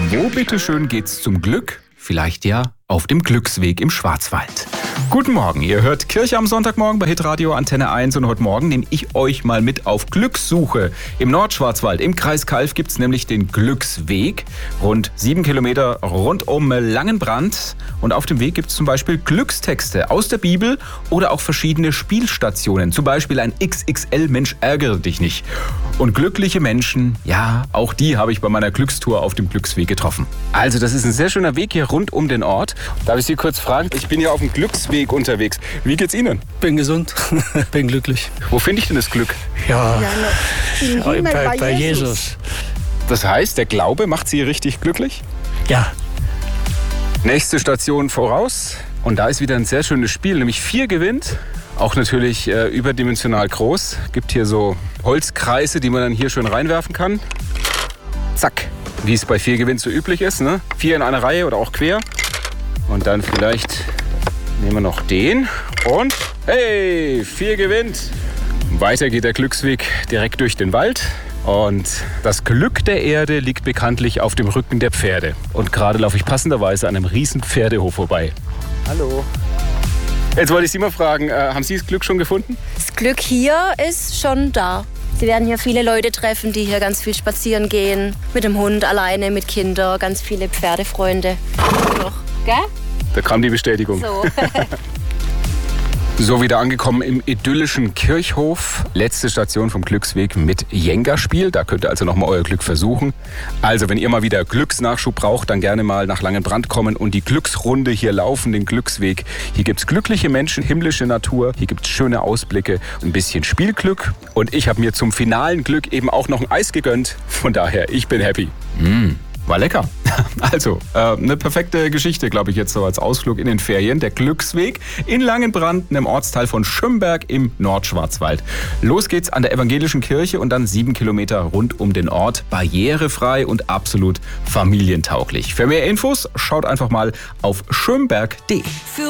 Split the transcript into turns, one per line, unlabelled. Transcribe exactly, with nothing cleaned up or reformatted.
Wo bitteschön geht's zum Glück? Vielleicht ja auf dem Glücksweg im Schwarzwald. Guten Morgen, ihr hört Kirche am Sonntagmorgen bei Hitradio Antenne eins und heute Morgen nehme ich euch mal mit auf Glückssuche. Im Nordschwarzwald, im Kreis Calw gibt es nämlich den Glücksweg, rund sieben Kilometer rund um Langenbrand. Und auf dem Weg gibt es zum Beispiel Glückstexte aus der Bibel oder auch verschiedene Spielstationen. Zum Beispiel ein X X L Mensch ärgere dich nicht. Und glückliche Menschen, ja, auch die habe ich bei meiner Glückstour auf dem Glücksweg getroffen. Also das ist ein sehr schöner Weg hier rund um den Ort. Darf ich Sie kurz fragen? Ich bin hier auf dem Glücksweg unterwegs. Wie geht's Ihnen?
Bin gesund, bin glücklich.
Wo finde ich denn das Glück?
Ja,
Im Himmel
bei,
bei,
bei
Jesus.
Jesus.
Das heißt, der Glaube macht Sie richtig glücklich?
Ja,
Nächste Station voraus. Und da ist wieder ein sehr schönes Spiel, nämlich vier gewinnt. Auch natürlich äh, überdimensional groß. Gibt hier so Holzkreise, die man dann hier schön reinwerfen kann. Zack. Wie es bei vier gewinnt so üblich ist, ne? Vier in einer Reihe oder auch quer. Und dann vielleicht nehmen wir noch den. Und hey, vier gewinnt. Weiter geht der Glücksweg direkt durch den Wald. Und das Glück der Erde liegt bekanntlich auf dem Rücken der Pferde. Und gerade laufe ich passenderweise an einem riesen Pferdehof vorbei. Hallo. Jetzt wollte ich Sie mal fragen, äh, haben Sie das Glück schon gefunden?
Das Glück hier ist schon da. Sie werden hier viele Leute treffen, die hier ganz viel spazieren gehen. Mit dem Hund, alleine, mit Kindern, ganz viele Pferdefreunde. Doch, gell?
Da kam die Bestätigung.
So.
So, wieder angekommen im idyllischen Kirchhof. Letzte Station vom Glücksweg mit Jenga-Spiel. Da könnt ihr also nochmal euer Glück versuchen. Also, wenn ihr mal wieder Glücksnachschub braucht, dann gerne mal nach Langenbrand kommen und die Glücksrunde hier laufen, den Glücksweg. Hier gibt's glückliche Menschen, himmlische Natur. Hier gibt's schöne Ausblicke, ein bisschen Spielglück. Und ich habe mir zum finalen Glück eben auch noch ein Eis gegönnt. Von daher, ich bin happy. Mm. War lecker. Also, äh, eine perfekte Geschichte, glaube ich, jetzt so als Ausflug in den Ferien. Der Glücksweg in Langenbrand, einem Ortsteil von Schönberg im Nordschwarzwald. Los geht's an der evangelischen Kirche und dann sieben Kilometer rund um den Ort. Barrierefrei und absolut familientauglich. Für mehr Infos schaut einfach mal auf schönberg punkt de.